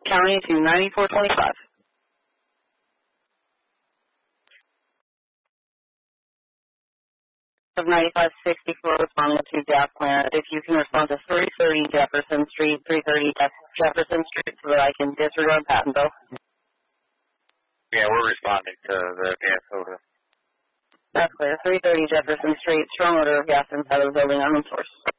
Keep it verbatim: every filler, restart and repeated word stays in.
County to ninety-four twenty-five. Of ninety-five sixty-four responding to gas plant. If you can respond to three thirty Jefferson Street, three thirty Jefferson Street, so that I can disregard Pattonville. Yeah, we're responding to the gas odor. That's clear. three thirty Jefferson Street, strong odor of gas inside of the building, unknown source.